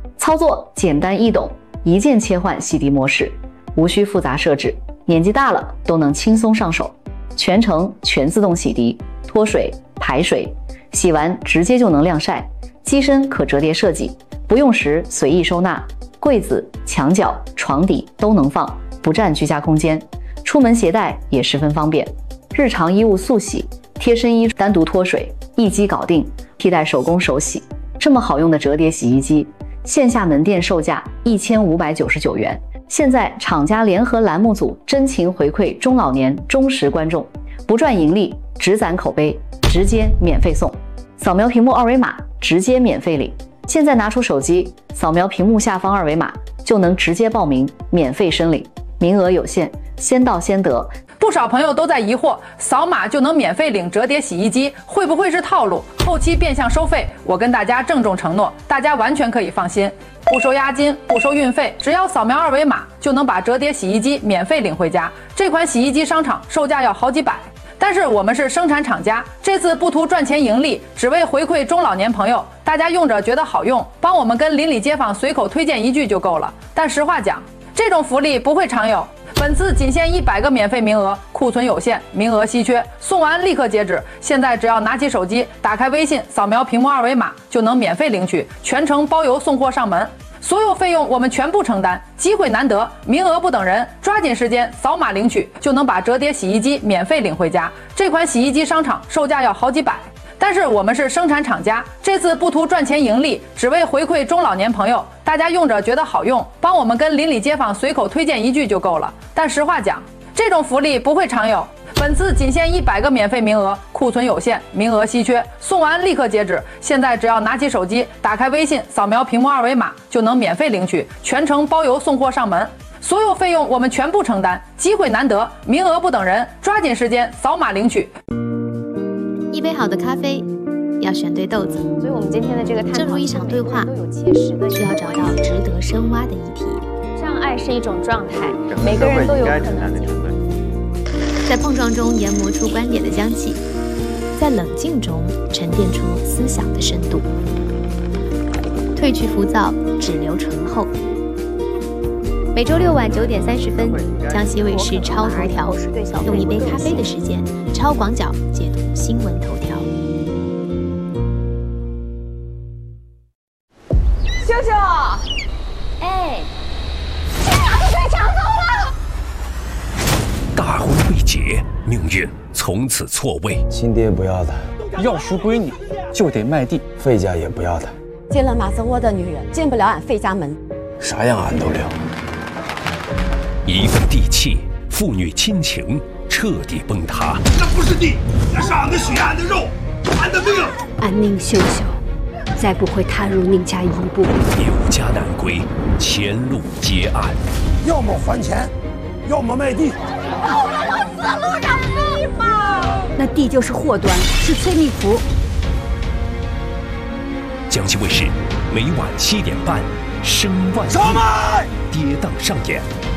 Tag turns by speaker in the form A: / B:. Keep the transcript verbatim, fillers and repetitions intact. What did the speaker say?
A: 操作简单易懂，一键切换洗涤模式，无需复杂设置，年纪大了都能轻松上手。全程全自动洗涤，脱水、排水，洗完直接就能晾晒。机身可折叠设计，不用时随意收纳，柜子、墙角、床底都能放，不占居家空间。出门携带也十分方便。日常衣物速洗，贴身衣单独脱水，一机搞定，替代手工手洗。这么好用的折叠洗衣机，线下门店售价一千五百九十九元。现在厂家联合栏目组真情回馈中老年忠实观众，不赚盈利，只攒口碑，直接免费送。扫描屏幕二维码，直接免费领。现在拿出手机，扫描屏幕下方二维码，就能直接报名，免费申领。名额有限，先到先得。
B: 不少朋友都在疑惑，扫码就能免费领折叠洗衣机，会不会是套路？后期变相收费？我跟大家郑重承诺，大家完全可以放心，不收押金，不收运费，只要扫描二维码就能把折叠洗衣机免费领回家。这款洗衣机商场售价要好几百，但是我们是生产厂家，这次不图赚钱盈利，只为回馈中老年朋友，大家用着觉得好用，帮我们跟邻里街坊随口推荐一句就够了。但实话讲，这种福利不会常有。本次仅限一百个免费名额，库存有限，名额稀缺，送完立刻截止。现在只要拿起手机，打开微信，扫描屏幕二维码，就能免费领取，全程包邮送货上门，所有费用我们全部承担。机会难得，名额不等人，抓紧时间扫码领取，就能把折叠洗衣机免费领回家。这款洗衣机商场售价要好几百，但是我们是生产厂家，这次不图赚钱盈利，只为回馈中老年朋友，大家用着觉得好用，帮我们跟邻里街坊随口推荐一句就够了。但实话讲，这种福利不会常有。本次仅限一百个免费名额，库存有限，名额稀缺，送完立刻截止。现在只要拿起手机，打开微信，扫描屏幕二维码，就能免费领取，全程包邮送货上门，所有费用我们全部承担。机会难得，名额不等人，抓紧时间扫码领取。
C: 一杯好的咖啡要选对豆子，
D: 所以我们今天的这个探讨，
C: 正如一场对话，
D: 都有切实的
C: 需要找到值得深挖的议题。
D: 障碍是一种状态，每个人都有可能经历。
C: 在碰撞中研磨出观点的香气，在冷静中沉淀出思想的深度。褪去浮躁，只留醇厚。每周六晚九点三十分，江西卫视超头条，用一杯咖啡的时间，超广角解读新闻头条。
D: 秀秀，哎，这俩都被抢走了！
E: 大婚未结，命运从此错位。
F: 亲爹不要他，
G: 要赎归你就得卖地，
F: 费家也不要他。
H: 进了马蜂窝的女人进不了俺费家门，
F: 啥样俺都留。
E: 一份地气，父女亲情彻底崩塌。
I: 那不是地，那是俺的血，俺的肉，俺的命。
J: 俺宁秀秀再不会踏入宁家一步。
E: 有家难归，前路接案。
I: 要么还钱，要么卖地。
H: 都让我死路上地吧！
J: 那地就是祸端，是催命符。
E: 江西卫视每晚七点半，声万亿，跌宕上演。